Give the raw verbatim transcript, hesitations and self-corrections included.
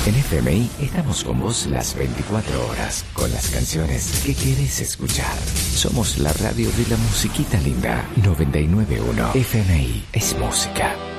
En F M I estamos con vos las veinticuatro horas, con las canciones que querés escuchar. Somos la radio de la musiquita linda. noventa y nueve punto uno F M I es música.